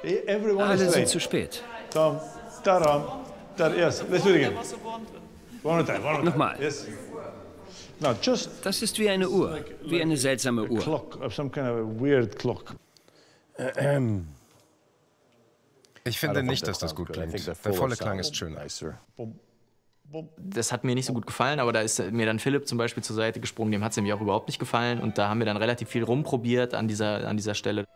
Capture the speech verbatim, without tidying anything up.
Everyone Alle is sind late. zu spät. Tom, taram, tar, yes, let's do it again. One more time, one more time. Nochmal. Yes. Now, just Das ist wie eine Uhr, wie eine seltsame a Uhr. clock, of some kind of a weird clock. Ich finde nicht, dass das gut klingt. Der volle Klang ist schöner. Das hat mir nicht so gut gefallen, aber da ist mir dann Philipp zum Beispiel zur Seite gesprungen, dem hat es nämlich auch überhaupt nicht gefallen. Und da haben wir dann relativ viel rumprobiert an dieser, an dieser Stelle.